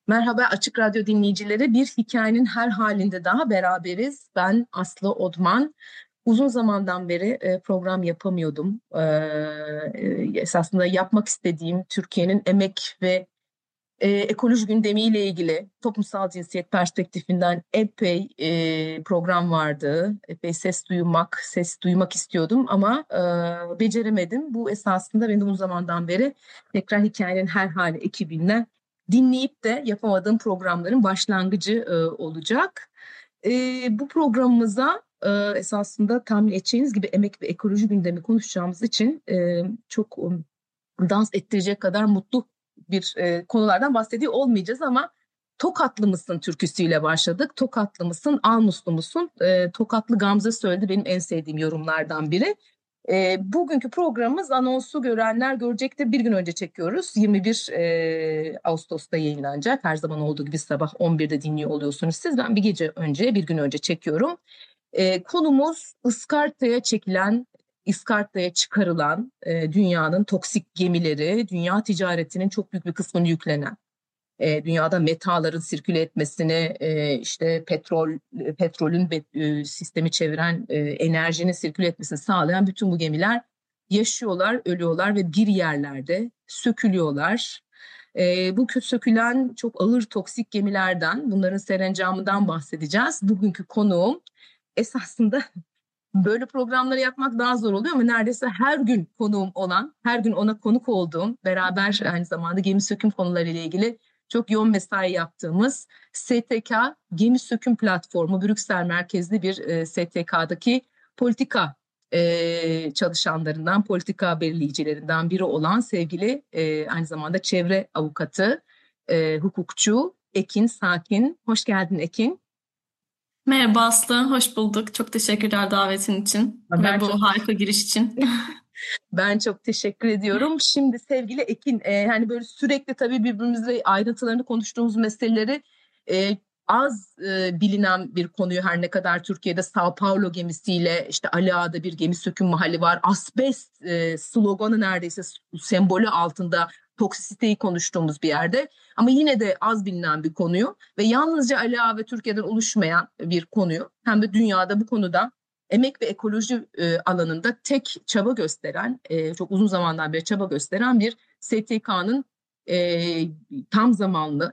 Merhaba Açık Radyo dinleyicileri. Bir hikayenin her halinde daha beraberiz. Ben Aslı Odman. Uzun zamandan beri program yapamıyordum. Esasında yapmak istediğim Türkiye'nin emek ve ekoloji gündemiyle ilgili toplumsal cinsiyet perspektifinden epey program vardı. Epey ses duymak istiyordum ama beceremedim. Bu esasında benim uzun zamandan beri tekrar hikayenin her hali ekibinden dinleyip de yapamadığım programların başlangıcı olacak. Bu programımıza esasında tahmin edeceğiniz gibi emek ve ekoloji gündemi konuşacağımız için çok dans ettirecek kadar mutlu bir konulardan bahsediyor olmayacağız ama Tokatlı mısın türküsüyle başladık. Tokatlı mısın, Almuslu musun? Tokatlı Gamze söyledi benim en sevdiğim yorumlardan biri. Bugünkü programımız anonsu görenler görecektir. Bir gün önce çekiyoruz. 21 Ağustos'ta yayınlanacak. Her zaman olduğu gibi sabah 11'de dinliyor oluyorsunuz siz. Ben bir gün önce çekiyorum. Konumuz İskarta'ya çıkarılan dünyanın toksik gemileri, dünya ticaretinin çok büyük bir kısmını yüklenen, dünyada metaların sirküle etmesini, işte petrolün sistemi çeviren enerjinin sirküle etmesini sağlayan bütün bu gemiler yaşıyorlar, ölüyorlar ve bir yerlerde sökülüyorlar. Bu sökülen çok ağır toksik gemilerden, bunların serencamından bahsedeceğiz. Bugünkü konuğum esasında böyle programları yapmak daha zor oluyor ama neredeyse her gün konuğum olan, her gün ona konuk olduğum, beraber aynı zamanda gemi söküm konuları ile ilgili çok yoğun mesai yaptığımız STK Gemi Söküm Platformu, Brüksel merkezli bir STK'daki politika çalışanlarından, politika belirleyicilerinden biri olan sevgili aynı zamanda çevre avukatı, hukukçu Ekin Sakin. Hoş geldin Ekin. Merhaba Aslı, hoş bulduk. Çok teşekkürler davetin için Ben ve bu çok harika giriş için. Ben çok teşekkür ediyorum. Şimdi sevgili Ekin, hani böyle sürekli tabii birbirimizle ayrıntılarını konuştuğumuz meseleleri az bilinen bir konuyu her ne kadar Türkiye'de Sao Paulo gemisiyle işte Ali Ağa'da bir gemi söküm mahalli var. Asbest sloganı neredeyse sembolü altında toksisiteyi konuştuğumuz bir yerde. Ama yine de az bilinen bir konuyu ve yalnızca Ali Ağa ve Türkiye'den oluşmayan bir konuyu hem de dünyada bu konuda emek ve ekoloji alanında tek çaba gösteren, çok uzun zamandan beri çaba gösteren bir STK'nın tam zamanlı